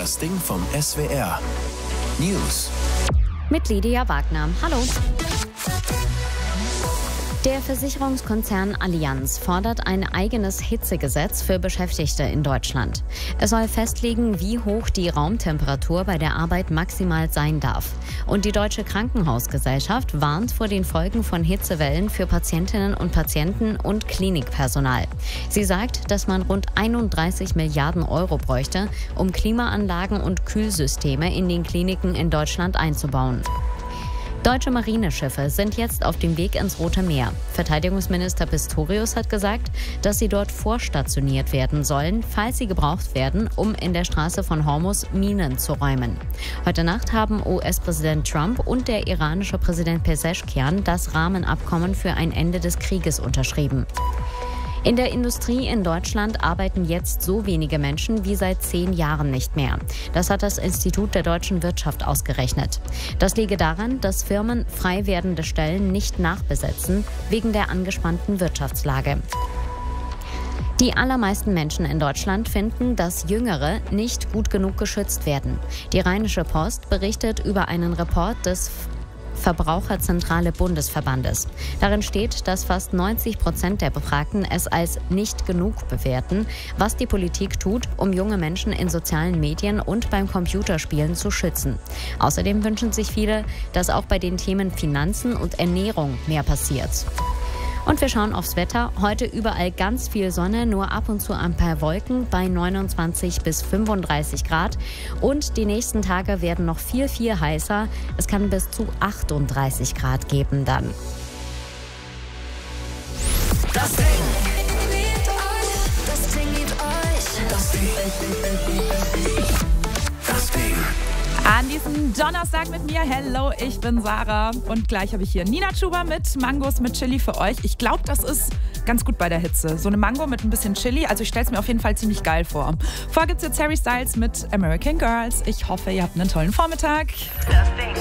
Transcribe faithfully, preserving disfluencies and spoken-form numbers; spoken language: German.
Das Ding vom S W R. News. Mit Lydia Wagner. Hallo. Der Versicherungskonzern Allianz fordert ein eigenes Hitzegesetz für Beschäftigte in Deutschland. Es soll festlegen, wie hoch die Raumtemperatur bei der Arbeit maximal sein darf. Und die Deutsche Krankenhausgesellschaft warnt vor den Folgen von Hitzewellen für Patientinnen und Patienten und Klinikpersonal. Sie sagt, dass man rund einunddreißig Milliarden Euro bräuchte, um Klimaanlagen und Kühlsysteme in den Kliniken in Deutschland einzubauen. Deutsche Marineschiffe sind jetzt auf dem Weg ins Rote Meer. Verteidigungsminister Pistorius hat gesagt, dass sie dort vorstationiert werden sollen, falls sie gebraucht werden, um in der Straße von Hormuz Minen zu räumen. Heute Nacht haben U S-Präsident Trump und der iranische Präsident Pezeshkian das Rahmenabkommen für ein Ende des Krieges unterschrieben. In der Industrie in Deutschland arbeiten jetzt so wenige Menschen wie seit zehn Jahren nicht mehr. Das hat das Institut der deutschen Wirtschaft ausgerechnet. Das liege daran, dass Firmen frei werdende Stellen nicht nachbesetzen, wegen der angespannten Wirtschaftslage. Die allermeisten Menschen in Deutschland finden, dass Jüngere nicht gut genug geschützt werden. Die Rheinische Post berichtet über einen Report des Verbraucherzentrale Bundesverbandes. Darin steht, dass fast neunzig Prozent der Befragten es als nicht genug bewerten, was die Politik tut, um junge Menschen in sozialen Medien und beim Computerspielen zu schützen. Außerdem wünschen sich viele, dass auch bei den Themen Finanzen und Ernährung mehr passiert. Und wir schauen aufs Wetter. Heute überall ganz viel Sonne, nur ab und zu ein paar Wolken bei neunundzwanzig bis fünfunddreißig Grad. Und die nächsten Tage werden noch viel, viel heißer. Es kann bis zu achtunddreißig Grad geben dann. Das Ding liebt euch. Das Ding liebt euch. Das Ding. Das Ding. An diesem Donnerstag mit mir. Hello, ich bin Sarah. Und gleich habe ich hier Nina Chuba mit Mangos mit Chili für euch. Ich glaube, das ist ganz gut bei der Hitze. So eine Mango mit ein bisschen Chili. Also ich stelle es mir auf jeden Fall ziemlich geil vor. Vorher gibt es jetzt Harry Styles mit American Girls. Ich hoffe, ihr habt einen tollen Vormittag. Das Ding.